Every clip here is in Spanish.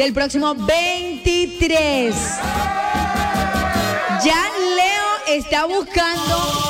del próximo 23. Ya Leo está buscando,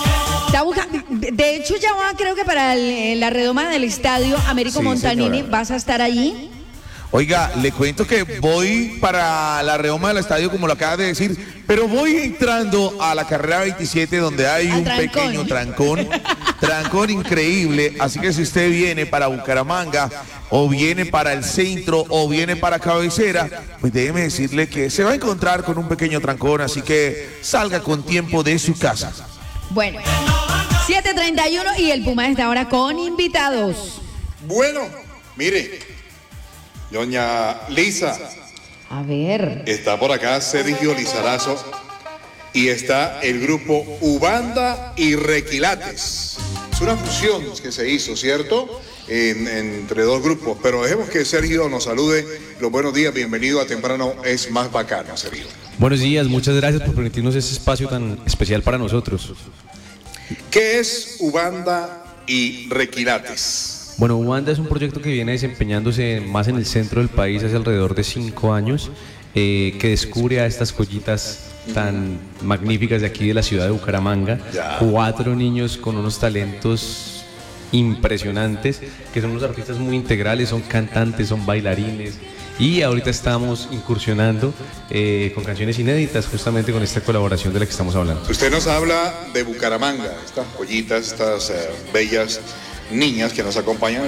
de hecho ya va, creo que para la redoma del estadio Américo Sí, Montanini, señora. ¿vas a estar allí? Oiga, le cuento que voy para la redoma del estadio, como lo acaba de decir, pero voy entrando a la carrera 27, donde hay Al un trancón. pequeño trancón increíble. Así que si usted viene para Bucaramanga, o viene para el centro, o viene para Cabecera, pues déjeme decirle que se va a encontrar con un pequeño trancón, así que salga con tiempo de su casa. Bueno, 7:31 y el Puma está ahora con invitados. Bueno, mire, doña Lisa, A ver. está por acá Sergio Lizarazo y está el grupo Ubanda y Requilates. Es una fusión que se hizo, ¿cierto? Entre dos grupos, pero dejemos que Sergio nos salude. Los buenos días, bienvenido a Temprano es Más Bacano, Sergio. Buenos días, muchas gracias por permitirnos este espacio tan especial para nosotros. ¿Qué es Ubanda y Requilates? Bueno, Ubanda es un proyecto que viene desempeñándose más en el centro del país hace alrededor de 5 años, que descubre a estas joyitas tan magníficas de aquí de la ciudad de Bucaramanga. Ya. 4 niños con unos talentos impresionantes, que son unos artistas muy integrales, son cantantes, son bailarines. Y ahorita estamos incursionando con canciones inéditas, justamente con esta colaboración de la que estamos hablando. Usted nos habla de Bucaramanga, estas joyitas, estas bellas niñas que nos acompañan,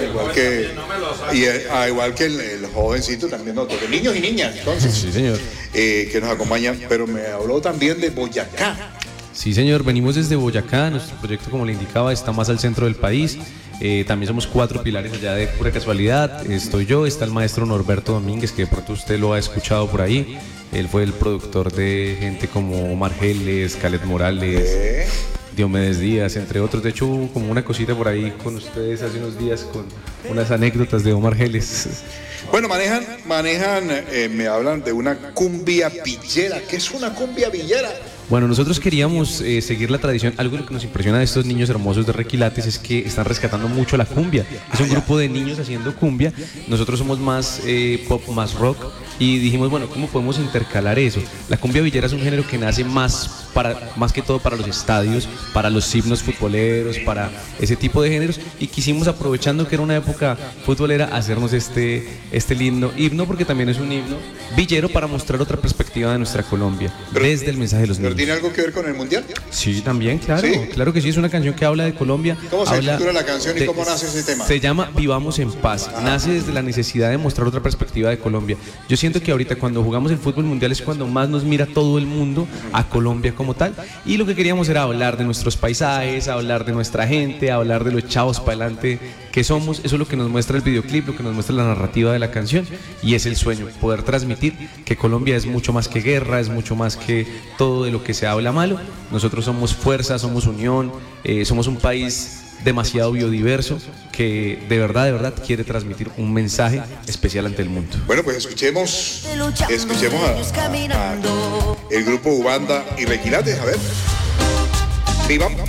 igual que el jovencito también, ¿no? Porque niños y niñas, entonces, Sí, señor. que nos acompañan, pero me habló también de Boyacá. Sí, señor, venimos desde Boyacá, nuestro proyecto, como le indicaba, está más al centro del país. También somos 4 pilares allá de pura casualidad. Estoy yo, está el maestro Norberto Domínguez, que de pronto usted lo ha escuchado por ahí. Él fue el productor de gente como Omar Geles, Calet Morales, Diomedes Díaz, entre otros. De hecho, hubo como una cosita por ahí con ustedes hace unos días con unas anécdotas de Omar Geles. Bueno, me hablan de una cumbia villera. ¿Qué es una cumbia villera? Bueno, nosotros queríamos seguir la tradición. Algo de lo que nos impresiona de estos niños hermosos de Requilates es que están rescatando mucho la cumbia. Es un grupo de niños haciendo cumbia. Nosotros somos más pop, más rock. Y dijimos, bueno, ¿cómo podemos intercalar eso? La cumbia villera es un género que nace más que todo para los estadios, para los himnos futboleros, para ese tipo de géneros. Y quisimos, aprovechando que era una época futbolera, hacernos este lindo himno, porque también es un himno villero para mostrar otra perspectiva de nuestra Colombia, desde el mensaje de los ¿Pero niños. tiene algo que ver con el mundial? Sí, también, claro. ¿Sí? Claro que sí, es una canción que habla de Colombia. ¿Cómo se habla titula la canción y de- cómo nace ese tema? Se llama Vivamos en Paz. Nace desde la necesidad de mostrar otra perspectiva de Colombia. Yo siento que ahorita cuando jugamos el fútbol mundial es cuando más nos mira todo el mundo a Colombia como tal. Y lo que queríamos era hablar de nuestros paisajes, hablar de nuestra gente, hablar de los chavos para adelante que somos. Eso es lo que nos muestra el videoclip, lo que nos muestra la narrativa de la canción. Y es el sueño, poder transmitir que Colombia es mucho más que guerra, es mucho más que todo de lo que se habla malo. Nosotros somos fuerza, somos unión, somos un país demasiado biodiverso que de verdad a el mensaje especial ante el mundo. Bueno, pues escuchemos a el grupo Ubanda y Requilates, a ver.